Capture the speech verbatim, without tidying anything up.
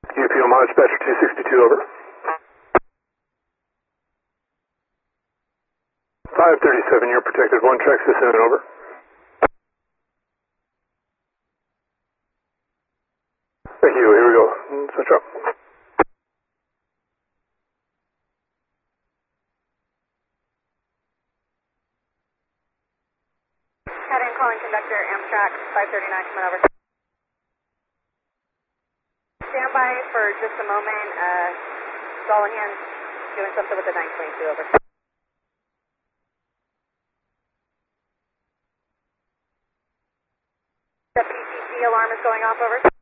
U P Omaha Dispatcher two sixty-two, over. five thirty-seven, you're protected. One track system, over. Thank you, here we go. Switch up. Head in calling conductor, Amtrak five thirty-nine, coming over. Stand by for just a moment. Uh, all in hands, doing something with the nine twenty-two, over. Deputy T C alarm is going off, over.